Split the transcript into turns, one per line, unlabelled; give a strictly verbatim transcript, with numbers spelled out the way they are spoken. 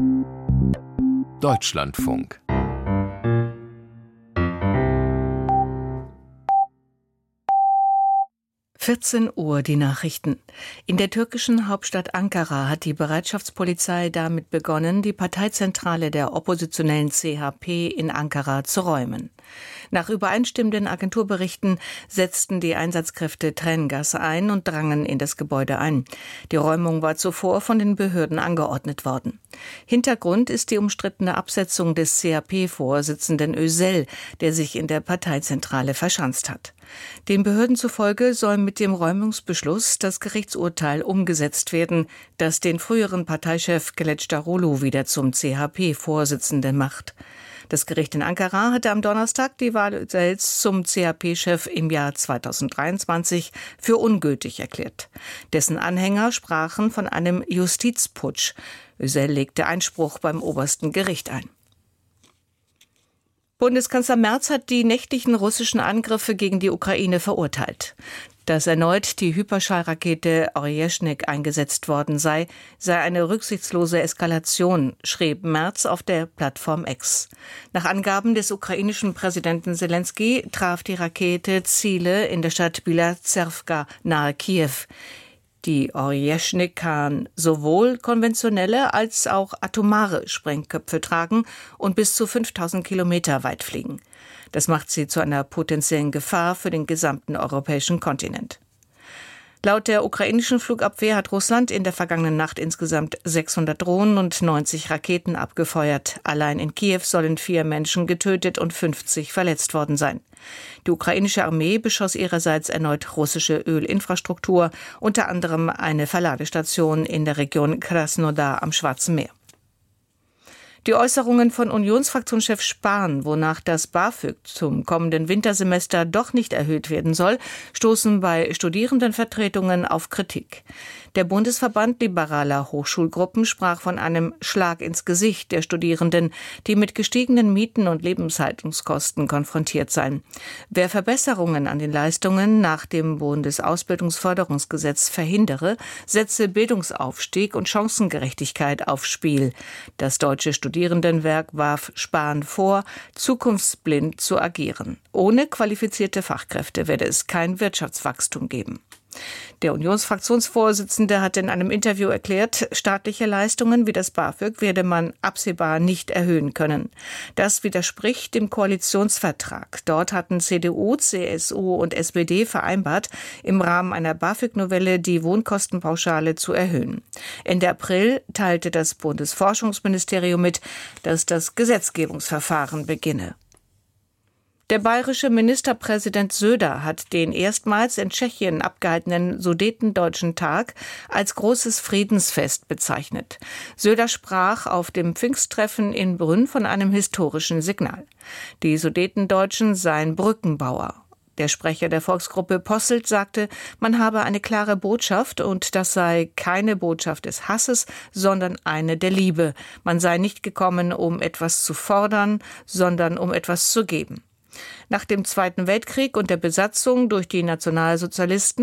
Deutschlandfunk.
vierzehn Uhr die Nachrichten. In der türkischen Hauptstadt Ankara hat die Bereitschaftspolizei damit begonnen, die Parteizentrale der oppositionellen C H P in Ankara zu räumen. Nach übereinstimmenden Agenturberichten setzten die Einsatzkräfte Tränengas ein und drangen in das Gebäude ein. Die Räumung war zuvor von den Behörden angeordnet worden. Hintergrund ist die umstrittene Absetzung des C H P-Vorsitzenden Özel, der sich in der Parteizentrale verschanzt hat. Den Behörden zufolge soll mit dem Räumungsbeschluss das Gerichtsurteil umgesetzt werden, das den früheren Parteichef Kılıçdaroğlu wieder zum C H P-Vorsitzenden macht. Das Gericht in Ankara hatte am Donnerstag die Wahl Özels zum C H P-Chef im Jahr zweitausenddreiundzwanzig für ungültig erklärt. Dessen Anhänger sprachen von einem Justizputsch. Özel legte Einspruch beim obersten Gericht ein. Bundeskanzler Merz hat die nächtlichen russischen Angriffe gegen die Ukraine verurteilt. Dass erneut die Hyperschallrakete Orjeshnik eingesetzt worden sei, sei eine rücksichtslose Eskalation, schrieb Merz auf der Plattform X. Nach Angaben des ukrainischen Präsidenten Selenskyj traf die Rakete Ziele in der Stadt Bialystsewka nahe Kiew. Die Orjeshnik kann sowohl konventionelle als auch atomare Sprengköpfe tragen und bis zu fünftausend Kilometer weit fliegen. Das macht sie zu einer potenziellen Gefahr für den gesamten europäischen Kontinent. Laut der ukrainischen Flugabwehr hat Russland in der vergangenen Nacht insgesamt sechshundert Drohnen und neunzig Raketen abgefeuert. Allein in Kiew sollen vier Menschen getötet und fünfzig verletzt worden sein. Die ukrainische Armee beschoss ihrerseits erneut russische Ölinfrastruktur, unter anderem eine Verladestation in der Region Krasnodar am Schwarzen Meer. Die Äußerungen von Unionsfraktionschef Spahn, wonach das BAföG zum kommenden Wintersemester doch nicht erhöht werden soll, stoßen bei Studierendenvertretungen auf Kritik. Der Bundesverband liberaler Hochschulgruppen sprach von einem Schlag ins Gesicht der Studierenden, die mit gestiegenen Mieten und Lebenshaltungskosten konfrontiert seien. Wer Verbesserungen an den Leistungen nach dem Bundesausbildungsförderungsgesetz verhindere, setze Bildungsaufstieg und Chancengerechtigkeit aufs Spiel. Das Deutsche Studierendenwerk warf Spahn vor, zukunftsblind zu agieren. Ohne qualifizierte Fachkräfte werde es kein Wirtschaftswachstum geben. Der Unionsfraktionsvorsitzende hat in einem Interview erklärt, staatliche Leistungen wie das BAföG werde man absehbar nicht erhöhen können. Das widerspricht dem Koalitionsvertrag. Dort hatten C D U, C S U und S P D vereinbart, im Rahmen einer BAföG-Novelle die Wohnkostenpauschale zu erhöhen. Ende April teilte das Bundesforschungsministerium mit, dass das Gesetzgebungsverfahren beginne. Der bayerische Ministerpräsident Söder hat den erstmals in Tschechien abgehaltenen Sudetendeutschen Tag als großes Friedensfest bezeichnet. Söder sprach auf dem Pfingsttreffen in Brünn von einem historischen Signal. Die Sudetendeutschen seien Brückenbauer. Der Sprecher der Volksgruppe Posselt sagte, man habe eine klare Botschaft und das sei keine Botschaft des Hasses, sondern eine der Liebe. Man sei nicht gekommen, um etwas zu fordern, sondern um etwas zu geben. Nach dem Zweiten Weltkrieg und der Besatzung durch die Nationalsozialisten